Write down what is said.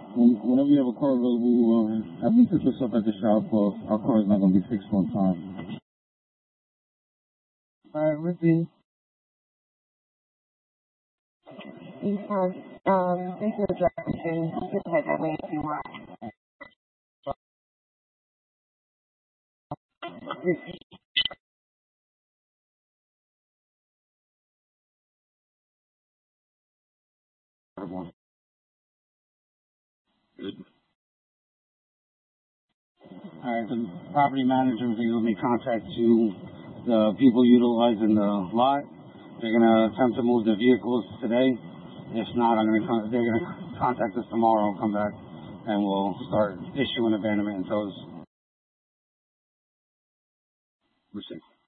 Whenever you have a car available, at least put yourself at the shop, or our car is not going to be fixed on time. Alright, Ricky. There's no direction. You can head that way if you want. Alright, the property manager is going to make contact to the people utilizing the lot. They're going to attempt to move the vehicles today. If not, they're going to contact us tomorrow and come back, and we'll start issuing abandonment and tows. We're safe.